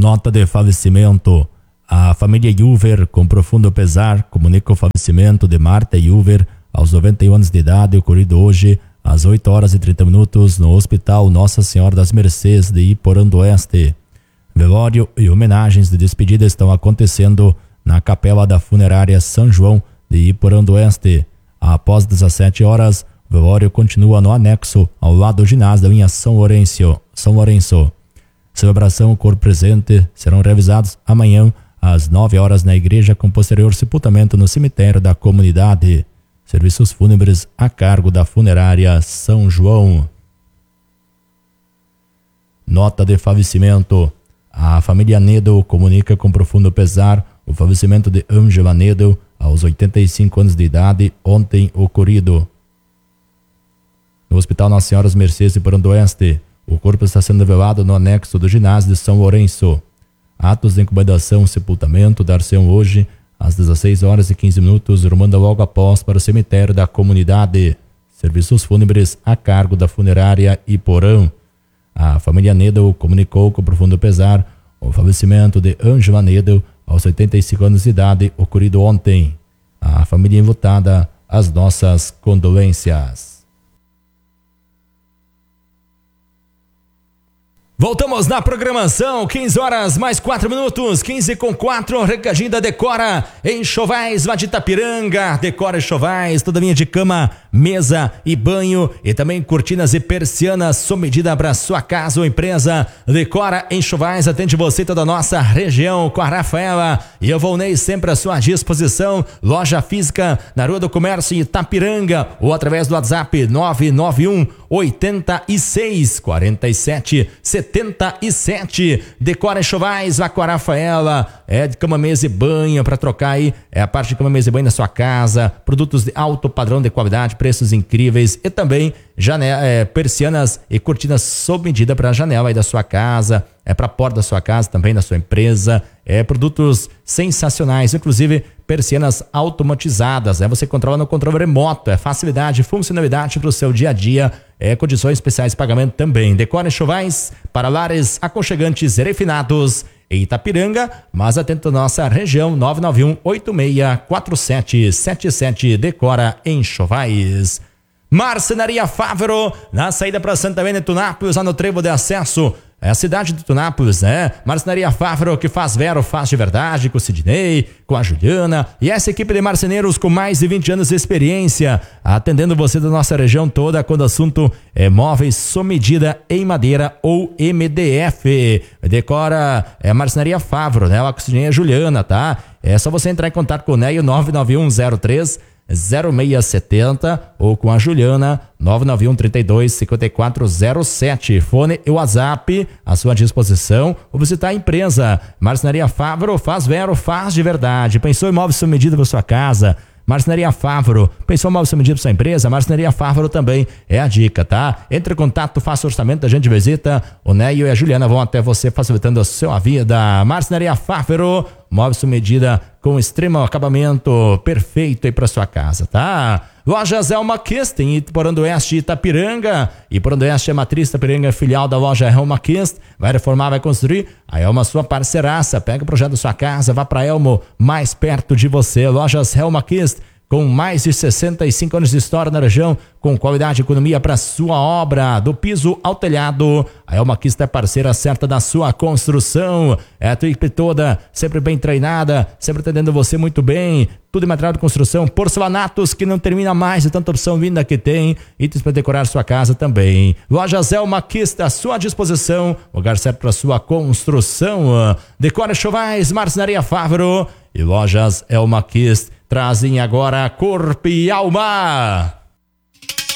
Nota de falecimento. A família Yuver, com profundo pesar, comunica o falecimento de Marta Yuver, aos 91 anos de idade, ocorrido hoje às 8 horas e 30 minutos no Hospital Nossa Senhora das Mercês de Iporã do Oeste. Velório e homenagens de despedida estão acontecendo na Capela da Funerária São João de Iporã do Oeste. Após 17 horas, o velório continua no anexo, ao lado do ginásio da linha São Lourenço. Celebração corpo presente serão realizados amanhã às 9 horas na igreja, com posterior sepultamento no cemitério da comunidade. Serviços fúnebres a cargo da Funerária São João. Nota de falecimento. A família Nedo comunica com profundo pesar o falecimento de Ângela Nedo, aos 85 anos de idade, ontem ocorrido no Hospital Nossa Senhora das Mercês de Iporã do Oeste. O corpo está sendo velado no anexo do ginásio de São Lourenço. Atos de incubação e sepultamento dar-se-ão hoje às 16 horas e 15 minutos, rumando logo após para o cemitério da comunidade. Serviços fúnebres a cargo da Funerária Iporã. A família Nedo comunicou com profundo pesar o falecimento de Ângela Nedo, aos 85 anos de idade, ocorrido ontem. A família enlutada, as nossas condolências. Voltamos na programação, 15 horas mais 4 minutos, 15:04, recadinho da Decora Enxovais, lá de Itapiranga. Decora Enxovais, toda linha de cama, mesa e banho, e também cortinas e persianas sob medida para sua casa ou empresa. Decora Enxovais atende você toda a nossa região, com a Rafaela e eu Volney sempre à sua disposição. Loja física na Rua do Comércio em Itapiranga, ou através do WhatsApp 991 86 47 77. Decora Enxovais, lá com a Rafaela. É de cama, mesa e banho para trocar aí. É a parte de cama, mesa e banho na sua casa. Produtos de alto padrão de qualidade, preços incríveis. E também persianas e cortinas sob medida para a janela aí da sua casa. É para a porta da sua casa, também da sua empresa. É produtos sensacionais, inclusive persianas automatizadas, você controla no controle remoto, é facilidade, funcionalidade para o seu dia a dia, condições especiais de pagamento também. Decora Enxovais para lares aconchegantes e refinados em Itapiranga, mas atento à nossa região, 991 864777. Decora Enxovais. Marcenaria Fávero, na saída para Santa Helena e Tunápolis, lá no trevo de acesso. É a cidade de Tunápolis, Marcenaria Fávero, que faz vero, faz de verdade, com o Sidney, com a Juliana. E essa equipe de marceneiros com mais de 20 anos de experiência, atendendo você da nossa região toda, quando o assunto é móveis sob medida em madeira ou MDF. Decora Marcenaria Fávero, Lá com o Sidney e a Juliana, tá? É só você entrar em contato com o Neio 99103 0670 ou com a Juliana 991 32 5407. Fone e WhatsApp à sua disposição, ou visitar a empresa Marcenaria Fávero, faz vero, faz de verdade. Pensou em móveis sob medida para sua casa? Marcenaria Fávero. Pensou em móveis sob medida para sua empresa? Marcenaria Fávero também é a dica, tá? Entre em contato, faça orçamento, a gente visita. O Neio e a Juliana vão até você, facilitando a sua vida. Marcenaria Fávero, móveis sob medida com extremo acabamento perfeito aí para sua casa, tá? Lojas Helma Kist em Iporã do Oeste, Itapiranga. Iporã do Oeste é matriz, Itapiranga é filial da loja Helma Kist. Vai reformar, vai construir? A Helma, sua parceiraça. Pega o projeto da sua casa, vá para Elmo, mais perto de você. Lojas Helma Kist, com mais de 65 anos de história na região, com qualidade e economia para sua obra, do piso ao telhado. A Helma Kist é parceira certa da sua construção. É a tua equipe toda, sempre bem treinada, sempre atendendo você muito bem. Tudo em material de construção, porcelanatos que não termina mais de tanta opção linda que tem. Itens para decorar sua casa também. Lojas Helma Kist à sua disposição, lugar certo para sua construção. Decora Enxovais, Marcenaria Fávero e Lojas Helma Kist trazem agora Corpo e Alma.